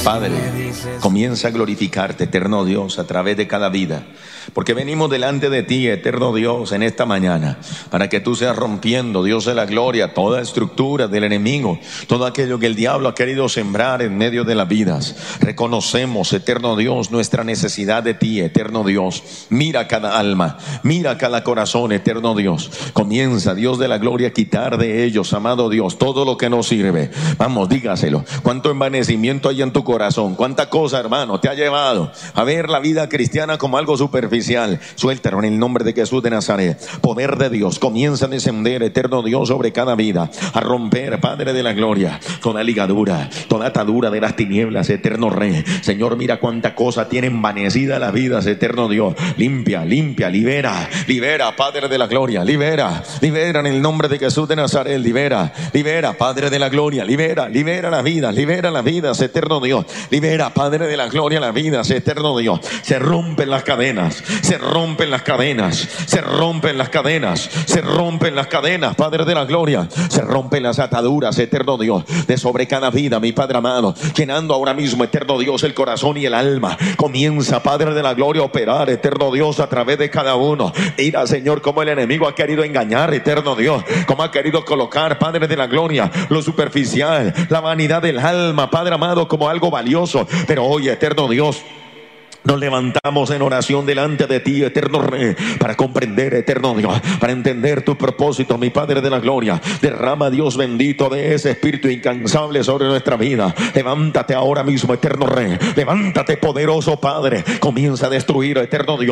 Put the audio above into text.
Padre, comienza a glorificarte, eterno Dios, a través de cada vida, porque venimos delante de ti, eterno Dios, en esta mañana, para que tú seas rompiendo, Dios de la gloria, toda estructura del enemigo, todo aquello que el diablo ha querido sembrar en medio de las vidas. Reconocemos, eterno Dios, nuestra necesidad de ti, eterno Dios. Mira cada alma, mira cada corazón, eterno Dios. Comienza, Dios de la gloria, a quitar de ellos, amado Dios, todo lo que no sirve. Vamos, dígaselo. Cuánto envanecimiento hay en tu corazón, cuánta cosa, hermano, te ha llevado a ver la vida cristiana como algo superficial. Suéltalo en el nombre de Jesús de Nazaret. Poder de Dios comienza a descender, eterno Dios, sobre cada vida, a romper, Padre de la gloria, toda ligadura, toda atadura de las tinieblas, eterno Rey. Señor, mira cuánta cosa tiene envanecida las vidas, eterno Dios. Limpia, limpia, libera, libera, Padre de la gloria, libera, libera en el nombre de Jesús de Nazaret, libera, libera, Padre de la gloria, libera, libera las vidas, eterno Dios, libera, Padre de la gloria, las vidas, eterno Dios. Se rompen las cadenas, se rompen las cadenas, se rompen las cadenas, se rompen las cadenas, Padre de la gloria, se rompen las ataduras, eterno Dios, de sobre cada vida, mi Padre amado, llenando ahora mismo, eterno Dios, el corazón y el alma. Comienza, Padre de la gloria, a operar, eterno Dios, a través de cada uno. Mira, Señor, cómo el enemigo ha querido engañar, eterno Dios, cómo ha querido colocar, Padre de la gloria, lo superficial, la vanidad del alma, Padre amado, como algo valioso. Pero hoy, eterno Dios, nos levantamos en oración delante de ti, eterno Rey, para comprender, eterno Dios, para entender tu propósito, mi Padre de la gloria. Derrama, Dios bendito, de ese espíritu incansable sobre nuestra vida. Levántate ahora mismo, eterno Rey. Levántate, poderoso Padre. Comienza a destruir, eterno Dios,